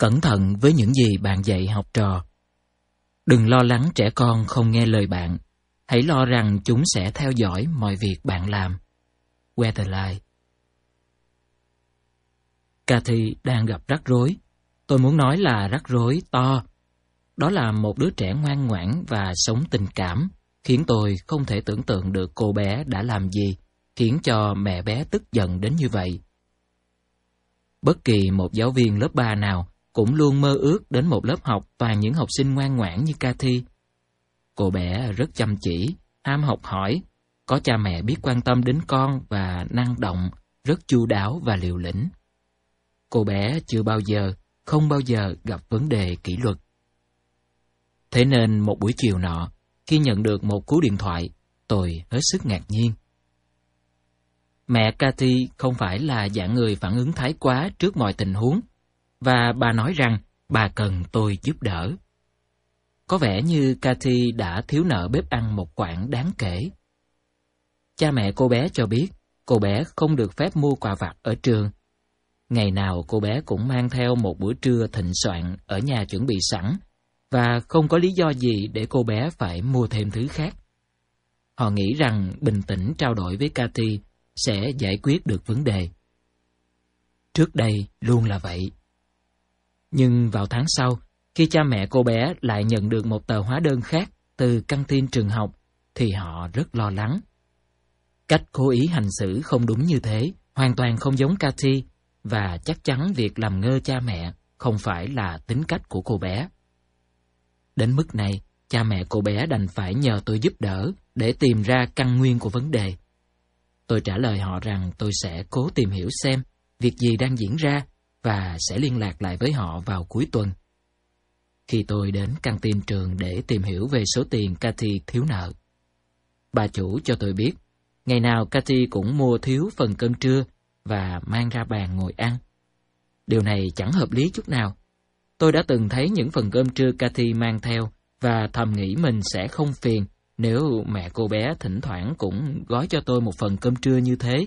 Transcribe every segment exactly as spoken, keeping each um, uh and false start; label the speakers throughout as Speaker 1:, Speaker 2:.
Speaker 1: Cẩn thận với những gì bạn dạy học trò. Đừng lo lắng trẻ con không nghe lời bạn. Hãy lo rằng chúng sẽ theo dõi mọi việc bạn làm. Weatherly. Cathy đang gặp rắc rối. Tôi muốn nói là rắc rối to. Đó là một đứa trẻ ngoan ngoãn và sống tình cảm, khiến tôi không thể tưởng tượng được cô bé đã làm gì, khiến cho mẹ bé tức giận đến như vậy. Bất kỳ một giáo viên lớp ba nào cũng luôn mơ ước đến một lớp học toàn những học sinh ngoan ngoãn như Cathy. Cô bé rất chăm chỉ, ham học hỏi, có cha mẹ biết quan tâm đến con và năng động, rất chu đáo và liều lĩnh. Cô bé chưa bao giờ, không bao giờ gặp vấn đề kỷ luật. Thế nên một buổi chiều nọ, khi nhận được một cú điện thoại, tôi hết sức ngạc nhiên. Mẹ Cathy không phải là dạng người phản ứng thái quá trước mọi tình huống, và bà nói rằng bà cần tôi giúp đỡ. Có vẻ như Cathy đã thiếu nợ bếp ăn một khoản đáng kể. Cha mẹ cô bé cho biết cô bé không được phép mua quà vặt ở trường. Ngày nào cô bé cũng mang theo một bữa trưa thịnh soạn ở nhà chuẩn bị sẵn, và không có lý do gì để cô bé phải mua thêm thứ khác. Họ nghĩ rằng bình tĩnh trao đổi với Cathy sẽ giải quyết được vấn đề. Trước đây luôn là vậy. Nhưng vào tháng sau, khi cha mẹ cô bé lại nhận được một tờ hóa đơn khác từ căng tin trường học, thì họ rất lo lắng. Cách cố ý hành xử không đúng như thế, hoàn toàn không giống Cathy, và chắc chắn việc làm ngơ cha mẹ không phải là tính cách của cô bé. Đến mức này, cha mẹ cô bé đành phải nhờ tôi giúp đỡ để tìm ra căn nguyên của vấn đề. Tôi trả lời họ rằng tôi sẽ cố tìm hiểu xem việc gì đang diễn ra và sẽ liên lạc lại với họ vào cuối tuần. Khi tôi đến căng tin trường để tìm hiểu về số tiền Cathy thiếu nợ, bà chủ cho tôi biết ngày nào Cathy cũng mua thiếu phần cơm trưa và mang ra bàn ngồi ăn. Điều này chẳng hợp lý chút nào. Tôi đã từng thấy những phần cơm trưa Cathy mang theo và thầm nghĩ mình sẽ không phiền nếu mẹ cô bé thỉnh thoảng cũng gói cho tôi một phần cơm trưa như thế.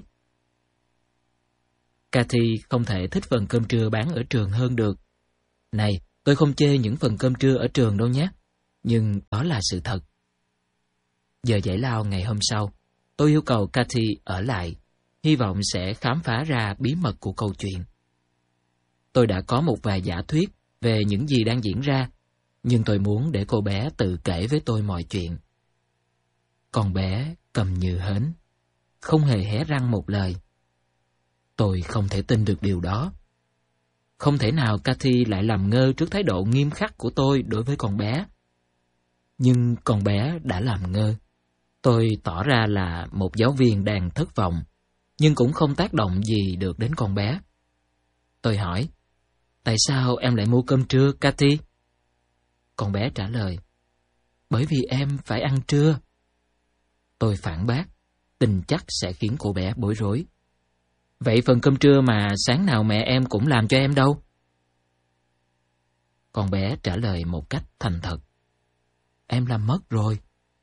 Speaker 1: Cathy không thể thích phần cơm trưa bán ở trường hơn được. Này, tôi không chê những phần cơm trưa ở trường đâu nhé, nhưng đó là sự thật. Giờ giải lao ngày hôm sau, tôi yêu cầu Cathy ở lại, hy vọng sẽ khám phá ra bí mật của câu chuyện. Tôi đã có một vài giả thuyết về những gì đang diễn ra, nhưng tôi muốn để cô bé tự kể với tôi mọi chuyện. Con bé câm như hến, không hề hé răng một lời. Tôi không thể tin được điều đó. Không thể nào Cathy lại làm ngơ trước thái độ nghiêm khắc của tôi đối với con bé. Nhưng con bé đã làm ngơ. Tôi tỏ ra là một giáo viên đang thất vọng, nhưng cũng không tác động gì được đến con bé. Tôi hỏi, tại sao em lại mua cơm trưa, Cathy? Con bé trả lời, bởi vì em phải ăn trưa. Tôi phản bác, tin chắc sẽ khiến cô bé bối rối. Vậy phần cơm trưa mà sáng nào mẹ em cũng làm cho em đâu? Con bé trả lời một cách thành thật, em làm mất rồi.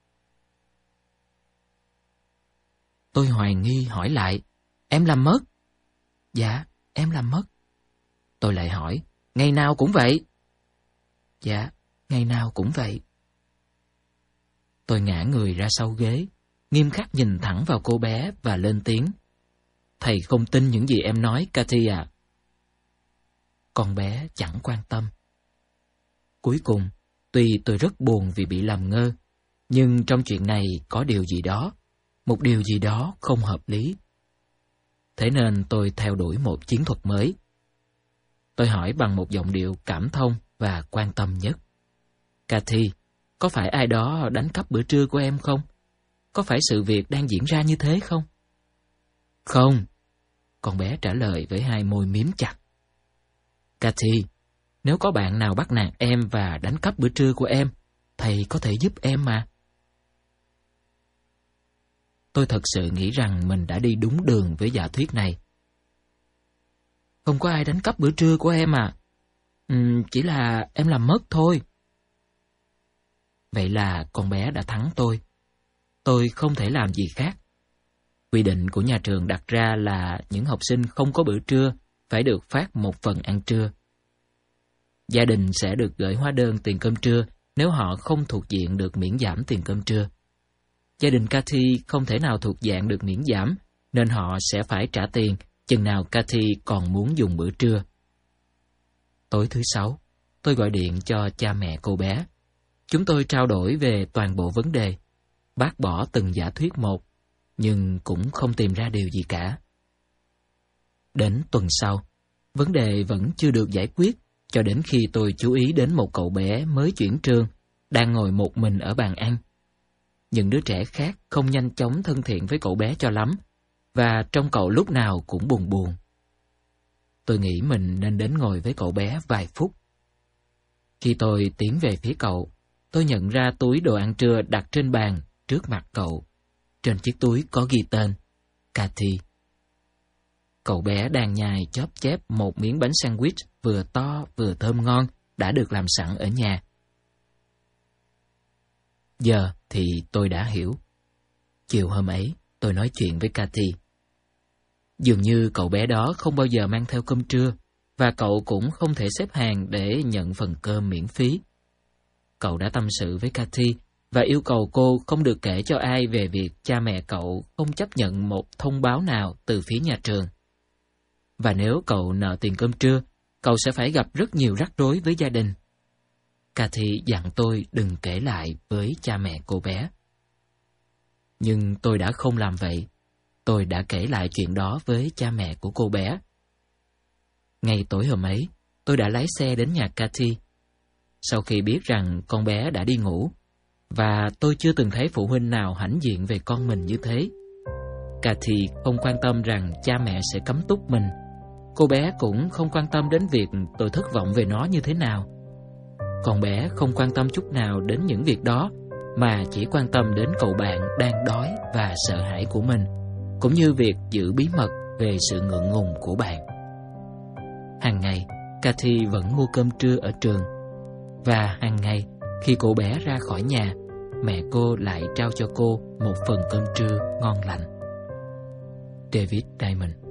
Speaker 1: Tôi hoài nghi hỏi lại, em làm mất? Dạ, em làm mất. Tôi lại hỏi, ngày nào cũng vậy? Dạ, ngày nào cũng vậy. Tôi ngã người ra sau ghế, nghiêm khắc nhìn thẳng vào cô bé và lên tiếng. Thầy không tin những gì em nói, Cathy à. Con bé chẳng quan tâm. Cuối cùng, tuy tôi rất buồn vì bị làm ngơ, nhưng trong chuyện này có điều gì đó, một điều gì đó không hợp lý. Thế nên tôi theo đuổi một chiến thuật mới. Tôi hỏi bằng một giọng điệu cảm thông và quan tâm nhất. Cathy, có phải ai đó đánh cắp bữa trưa của em không? Có phải sự việc đang diễn ra như thế không? Không, con bé trả lời với hai môi miếm chặt. Cathy, nếu có bạn nào bắt nạt em và đánh cắp bữa trưa của em, thầy có thể giúp em mà. Tôi thật sự nghĩ rằng mình đã đi đúng đường với giả thuyết này. Không có ai đánh cắp bữa trưa của em à? Ừ, chỉ là em làm mất thôi. Vậy là con bé đã thắng tôi. Tôi không thể làm gì khác. Quy định của nhà trường đặt ra là những học sinh không có bữa trưa phải được phát một phần ăn trưa. Gia đình sẽ được gửi hóa đơn tiền cơm trưa nếu họ không thuộc diện được miễn giảm tiền cơm trưa. Gia đình Cathy không thể nào thuộc dạng được miễn giảm, nên họ sẽ phải trả tiền chừng nào Cathy còn muốn dùng bữa trưa. Tối thứ Sáu, tôi gọi điện cho cha mẹ cô bé. Chúng tôi trao đổi về toàn bộ vấn đề, bác bỏ từng giả thuyết một, nhưng cũng không tìm ra điều gì cả. Đến tuần sau, vấn đề vẫn chưa được giải quyết, cho đến khi tôi chú ý đến một cậu bé mới chuyển trường, đang ngồi một mình ở bàn ăn. Những đứa trẻ khác không nhanh chóng thân thiện với cậu bé cho lắm, và trông cậu lúc nào cũng buồn buồn. Tôi nghĩ mình nên đến ngồi với cậu bé vài phút. Khi tôi tiến về phía cậu, tôi nhận ra túi đồ ăn trưa đặt trên bàn trước mặt cậu. Trên chiếc túi có ghi tên Cathy. Cậu bé đang nhai chóp chép một miếng bánh sandwich vừa to vừa thơm ngon đã được làm sẵn ở nhà. Giờ thì tôi đã hiểu. Chiều hôm ấy, tôi nói chuyện với Cathy. Dường như cậu bé đó không bao giờ mang theo cơm trưa, và cậu cũng không thể xếp hàng để nhận phần cơm miễn phí. Cậu đã tâm sự với Cathy và yêu cầu cô không được kể cho ai về việc cha mẹ cậu không chấp nhận một thông báo nào từ phía nhà trường. Và nếu cậu nợ tiền cơm trưa, cậu sẽ phải gặp rất nhiều rắc rối với gia đình. Cathy dặn tôi đừng kể lại với cha mẹ cô bé. Nhưng tôi đã không làm vậy. Tôi đã kể lại chuyện đó với cha mẹ của cô bé. Ngay tối hôm ấy, tôi đã lái xe đến nhà Cathy. Sau khi biết rằng con bé đã đi ngủ, và tôi chưa từng thấy phụ huynh nào hãnh diện về con mình như thế. Cathy không quan tâm rằng cha mẹ sẽ cấm túc mình. Cô bé cũng không quan tâm đến việc tôi thất vọng về nó như thế nào. Con bé không quan tâm chút nào đến những việc đó, mà chỉ quan tâm đến cậu bạn đang đói và sợ hãi của mình, cũng như việc giữ bí mật về sự ngượng ngùng của bạn. Hàng ngày, Cathy vẫn mua cơm trưa ở trường, và hàng ngày khi cô bé ra khỏi nhà, mẹ cô lại trao cho cô một phần cơm trưa ngon lành. David Diamond.